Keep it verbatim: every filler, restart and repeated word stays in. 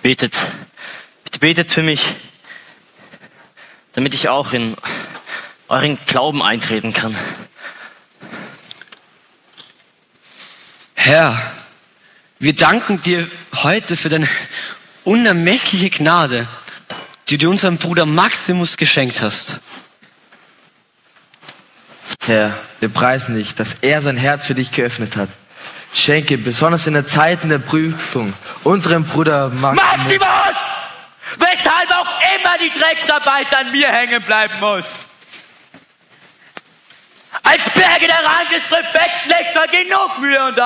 Betet. Bitte betet für mich, damit ich auch in euren Glauben eintreten kann. Herr, wir danken dir heute für deine unermessliche Gnade, die du unserem Bruder Maximus geschenkt hast. Herr, wir preisen dich, dass er sein Herz für dich geöffnet hat. Schenke, besonders in der Zeit der Prüfung, unserem Bruder Maximus, Maximus! Weshalb auch immer die Drecksarbeit an mir hängen bleiben muss. Als Berge der Rang des Präfekten legt man genug Mühe und